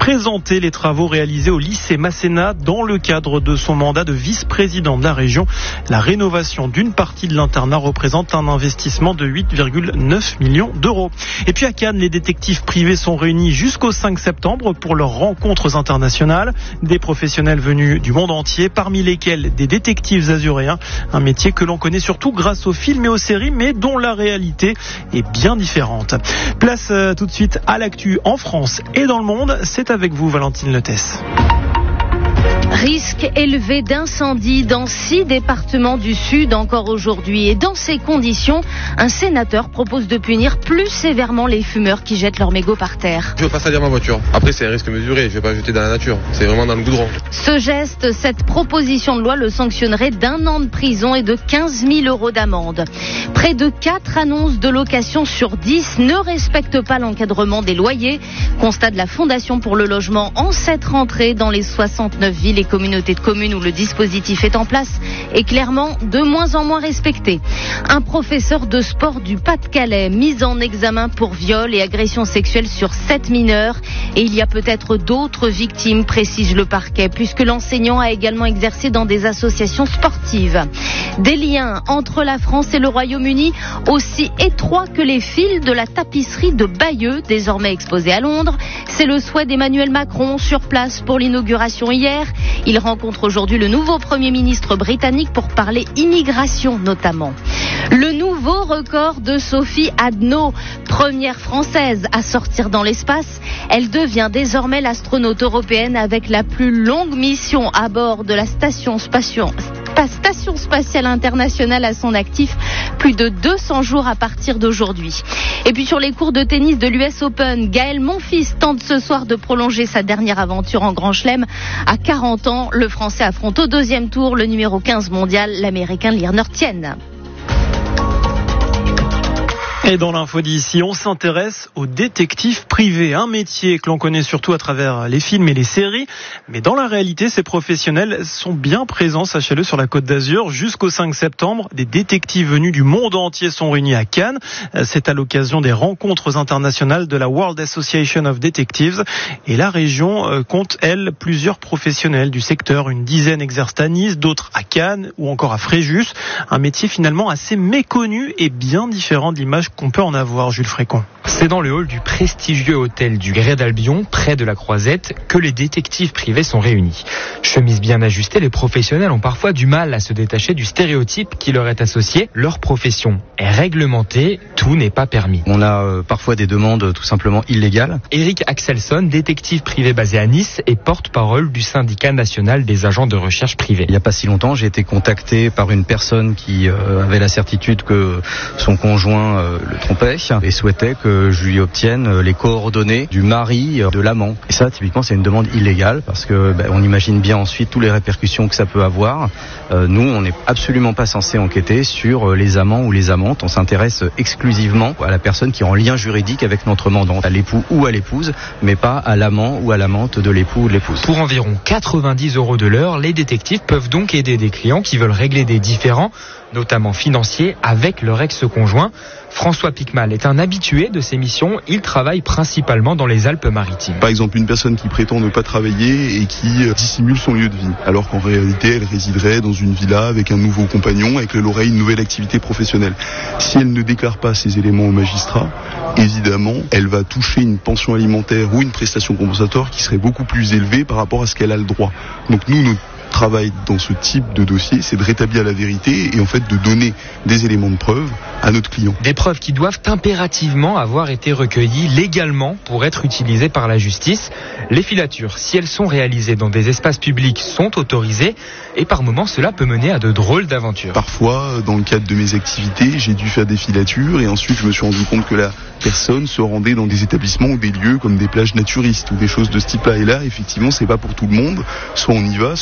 présenté les travaux réalisés au lycée Masséna dans le cadre de son mandat de vice-président de la région. La rénovation d'une partie de l'internat représente un investissement de 8,9 millions d'euros. Et puis à Cannes, les détectives privés sont réunis jusqu'au 5 septembre pour leurs rencontres internationales. Des professionnels venus du monde entier, parmi lesquels des détectives azuréens. Un métier que l'on connaît surtout grâce aux films et aux séries, mais dont la réalité est bien différente. Place tout de suite à l'actu en France et dans le monde. C'est avec vous, Valentine Letès. Risque élevé d'incendie dans 6 départements du Sud encore aujourd'hui. Et dans ces conditions, un sénateur propose de punir plus sévèrement les fumeurs qui jettent leurs mégots par terre. Je veux pas salir ma voiture. Après, c'est un risque mesuré. Je vais pas jeter dans la nature. C'est vraiment dans le goudron. Ce geste, cette proposition de loi le sanctionnerait d'1 an de prison et de 15 000 euros d'amende. Près de 4 annonces de location sur 10 ne respectent pas l'encadrement des loyers. Constat de la Fondation pour le logement en cette rentrée dans les 69 villes et communautés de communes où le dispositif est en place est clairement de moins en moins respecté. Un professeur de sport du Pas-de-Calais mis en examen pour viol et agression sexuelle sur 7 mineurs. Et il y a peut-être d'autres victimes, précise le parquet, puisque l'enseignant a également exercé dans des associations sportives. Des liens entre la France et le Royaume-Uni aussi étroits que les fils de la tapisserie de Bayeux, désormais exposée à Londres. C'est le souhait d'Emmanuel Macron sur place pour l'inauguration hier. Il rencontre aujourd'hui le nouveau Premier ministre britannique pour parler immigration notamment. Le nouveau record de Sophie Adno, première française à sortir dans l'espace. Elle devient désormais l'astronaute européenne avec la plus longue mission à bord de la Station spatiale internationale à son actif, plus de 200 jours à partir d'aujourd'hui. Et puis sur les cours de tennis de l'US Open, Gaël Monfils tente ce soir de prolonger sa dernière aventure en Grand Chelem. À 40 ans, le Français affronte au 2e tour le numéro 15 mondial, l'Américain Lirner Tien. Et dans l'info d'ici, on s'intéresse aux détectives privés, un métier que l'on connaît surtout à travers les films et les séries. Mais dans la réalité, ces professionnels sont bien présents, sachez-le, sur la Côte d'Azur. Jusqu'au 5 septembre, des détectives venus du monde entier sont réunis à Cannes. C'est à l'occasion des rencontres internationales de la World Association of Detectives. Et la région compte, elle, plusieurs professionnels du secteur. Une dizaine exercent à Nice, d'autres à Cannes ou encore à Fréjus. Un métier finalement assez méconnu et bien différent de l'image qu'on peut en avoir, Jules Frécon. C'est dans le hall du prestigieux hôtel du Grès d'Albion, près de la Croisette, que les détectives privés sont réunis. Chemise bien ajustée, les professionnels ont parfois du mal à se détacher du stéréotype qui leur est associé. Leur profession est réglementée, tout n'est pas permis. On a parfois des demandes tout simplement illégales. Eric Axelson, détective privé basé à Nice et porte-parole du syndicat national des agents de recherche privés. Il n'y a pas si longtemps, j'ai été contacté par une personne qui avait la certitude que son conjoint le trompait et souhaitait que je lui obtienne les coordonnées du mari de l'amant. Et ça, typiquement, c'est une demande illégale parce que on imagine bien ensuite toutes les répercussions que ça peut avoir. Nous, on n'est absolument pas censé enquêter sur les amants ou les amantes. On s'intéresse exclusivement à la personne qui est en lien juridique avec notre mandant, à l'époux ou à l'épouse, mais pas à l'amant ou à l'amante de l'époux ou de l'épouse. Pour environ 90 € de l'heure, les détectives peuvent donc aider des clients qui veulent régler des différends, notamment financiers, avec leur ex-conjoint. François Picmal est un habitué de ces missions. Il travaille principalement dans les Alpes-Maritimes. Par exemple, une personne qui prétend ne pas travailler et qui dissimule son lieu de vie, alors qu'en réalité, elle résiderait dans une villa avec un nouveau compagnon, avec elle aurait une nouvelle activité professionnelle. Si elle ne déclare pas ces éléments au magistrat, évidemment, elle va toucher une pension alimentaire ou une prestation compensatoire qui serait beaucoup plus élevée par rapport à ce qu'elle a le droit. Donc nous, notre travail dans ce type de dossier, c'est de rétablir la vérité et en fait de donner des éléments de preuve à notre client. Des preuves qui doivent impérativement avoir été recueillies légalement pour être utilisées par la justice. Les filatures, si elles sont réalisées dans des espaces publics, sont autorisées et par moments cela peut mener à de drôles d'aventures. Parfois, dans le cadre de mes activités, j'ai dû faire des filatures et ensuite je me suis rendu compte que la personne se rendait dans des établissements ou des lieux comme des plages naturistes ou des choses de ce type-là. Et là, effectivement, c'est pas pour tout le monde. Soit on y va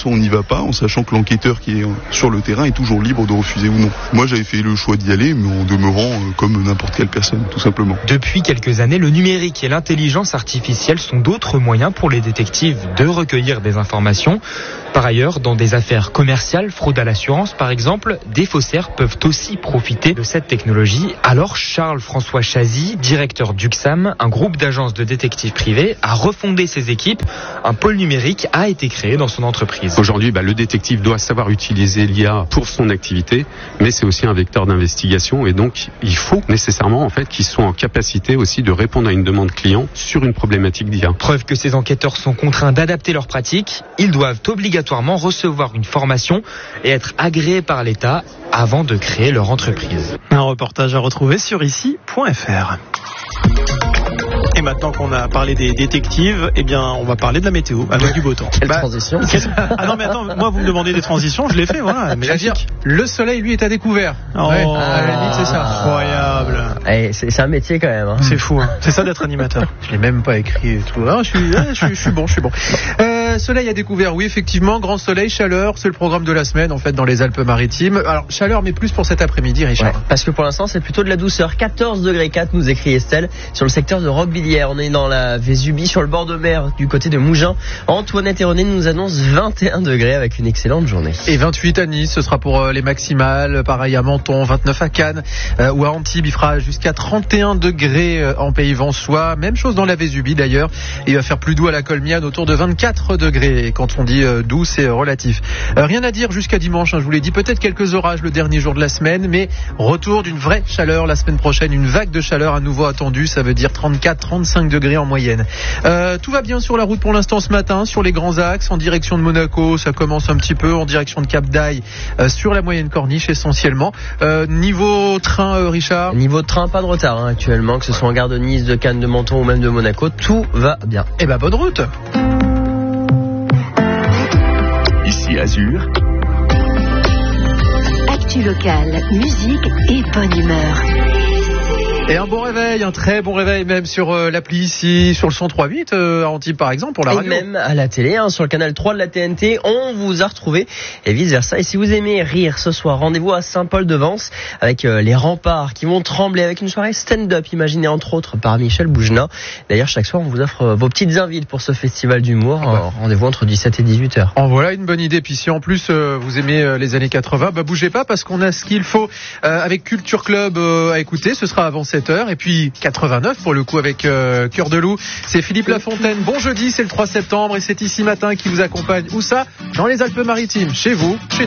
va pas, en sachant que l'enquêteur qui est sur le terrain est toujours libre de refuser ou non. Moi, j'avais fait le choix d'y aller, mais en demeurant comme n'importe quelle personne, tout simplement. Depuis quelques années, le numérique et l'intelligence artificielle sont d'autres moyens pour les détectives de recueillir des informations. Par ailleurs, dans des affaires commerciales, fraude à l'assurance par exemple, des faussaires peuvent aussi profiter de cette technologie. Alors Charles-François Chazy, directeur d'UXAM, un groupe d'agences de détectives privés, a refondé ses équipes. Un pôle numérique a été créé dans son entreprise. Aujourd'hui, le détective doit savoir utiliser l'IA pour son activité, mais c'est aussi un vecteur d'investigation et donc il faut nécessairement qu'ils soient en capacité aussi de répondre à une demande client sur une problématique d'IA. Preuve que ces enquêteurs sont contraints d'adapter leurs pratiques. Ils doivent obligatoirement recevoir une formation et être agréés par l'État avant de créer leur entreprise. Un reportage à retrouver sur ici.fr. Et maintenant qu'on a parlé des détectives, on va parler de la météo avec du beau temps. Quelle transition. Ah non mais attends, moi vous me demandez des transitions, je l'ai fait, voilà. Mais dire, le soleil lui est à découvert. Oh, ouais, à la limite c'est ça. Incroyable. C'est un métier quand même. C'est fou, c'est ça d'être animateur. Je l'ai même pas écrit et tout. Je suis bon. Soleil à découvert, oui effectivement, grand soleil, chaleur, c'est le programme de la semaine en fait dans les Alpes-Maritimes. Alors chaleur mais plus pour cet après-midi, Richard. Ouais, parce que pour l'instant c'est plutôt de la douceur. 14 degrés 4 nous écrit Estelle sur le secteur de Roquebillière. On est dans la Vésubie sur le bord de mer du côté de Mougins. Antoinette et René nous annoncent 21 degrés avec une excellente journée. Et 28 à Nice, ce sera pour les maximales. Pareil à Menton, 29 à Cannes ou à Antibes, il fera jusqu'à 31 degrés en Pays Vensois. Même chose dans la Vésubie d'ailleurs. Il va faire plus doux à la Colmiane autour de 24 degrés. Et quand on dit doux, c'est relatif. Rien à dire jusqu'à dimanche, je vous l'ai dit, peut-être quelques orages le dernier jour de la semaine, mais retour d'une vraie chaleur la semaine prochaine, une vague de chaleur à nouveau attendue, ça veut dire 34-35 degrés en moyenne. Tout va bien sur la route pour l'instant ce matin, sur les grands axes, en direction de Monaco, ça commence un petit peu, en direction de Cap d'Aille, sur la moyenne corniche essentiellement. Niveau train, Richard? Niveau de train, pas de retard actuellement, que ce soit en gare de Nice, de Cannes, de Menton ou même de Monaco, tout va bien. Eh ben bonne route. Ici Azur. Actu locale, musique et bonne humeur. Et un bon réveil, un très bon réveil même sur l'appli ici, sur le 103.8 à Antibes par exemple pour la radio. Et même à la télé, sur le canal 3 de la TNT, on vous a retrouvé et vice versa. Et si vous aimez rire ce soir, rendez-vous à Saint-Paul-de-Vence avec les remparts qui vont trembler avec une soirée stand-up imaginée entre autres par Michel Boujna. D'ailleurs chaque soir on vous offre vos petites invites pour ce festival d'humour. Rendez-vous entre 17 et 18h. En voilà une bonne idée. Puis si en plus vous aimez les années 80, bougez pas parce qu'on a ce qu'il faut avec Culture Club à écouter. Ce sera avant 7h et puis 89 pour le coup avec Cœur de Loup. C'est Philippe Lafontaine. Bon jeudi, c'est le 3 septembre et c'est Ici Matin qui vous accompagne. Où ça? Dans les Alpes-Maritimes. Chez vous, chez